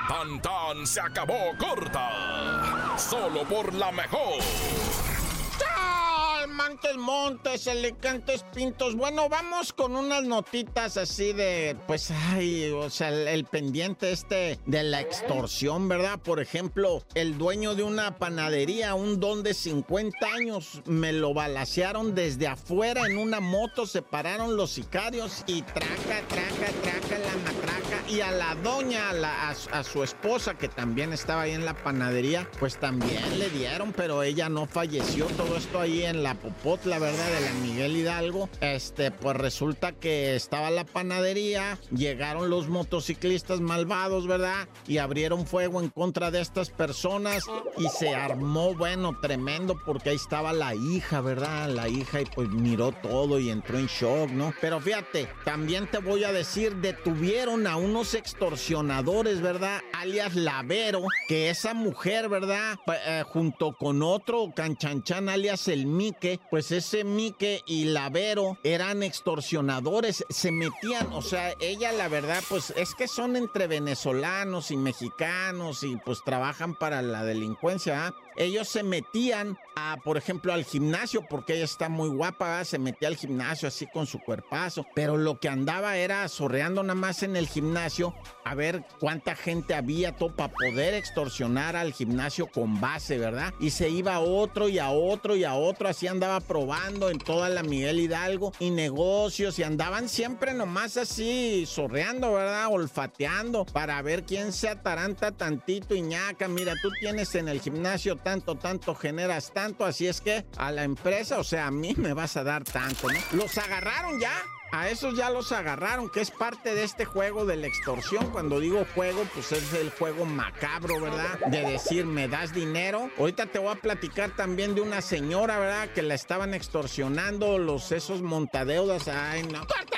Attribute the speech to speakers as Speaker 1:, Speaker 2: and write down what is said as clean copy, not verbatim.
Speaker 1: Tan tan se acabó corta. Solo por la mejor.
Speaker 2: Montes, Alicantes, Pintos. Bueno, vamos con unas notitas así de, pues, o sea, el pendiente de la extorsión, ¿verdad? Por ejemplo, el dueño de una panadería, un don de 50 años, me lo balacearon desde afuera en una moto, se pararon los sicarios y traca la matraca. Y a la doña, a su esposa, que también estaba ahí en la panadería, pues también le dieron, pero ella no falleció. Todo esto ahí en la Popotla, ¿verdad? De la Miguel Hidalgo. Pues resulta que estaba la panadería, llegaron los motociclistas malvados, ¿verdad? Y abrieron fuego en contra de estas personas y se armó, bueno, tremendo, porque ahí estaba la hija, ¿verdad? La hija, y pues miró todo y entró en shock, ¿no? Pero fíjate, también te voy a decir, detuvieron a unos extorsionadores, ¿verdad? Alias Lavero, que esa mujer, ¿verdad? Junto con otro canchanchan alias el Mique, pues ese Mique y Lavero eran extorsionadores, se metían, o sea, ella la verdad, pues es que son entre venezolanos y mexicanos y pues trabajan para la delincuencia, ¿eh? Ellos se metían por ejemplo, al gimnasio, porque ella está muy guapa, ¿verdad? Se metía al gimnasio así con su cuerpazo, pero lo que andaba era zorreando nada más en el gimnasio a ver cuánta gente había, todo para poder extorsionar al gimnasio con base, ¿verdad? Y se iba a otro y a otro y a otro, así andaba probando en toda la Miguel Hidalgo y negocios, y andaban siempre nomás así zorreando, ¿verdad? Olfateando para ver quién se ataranta tantito y ñaca. Mira, tú tienes en el gimnasio tanto, generas tanto, así es que a la empresa, o sea, a mí me vas a dar tanto, ¿no? Los agarraron ya. A esos ya los agarraron, que es parte de este juego de la extorsión. Cuando digo juego, pues es el juego macabro, ¿verdad? De decir, ¿me das dinero? Ahorita te voy a platicar también de una señora, ¿verdad? Que la estaban extorsionando esos montadeudas. Ay, no. ¡Corta!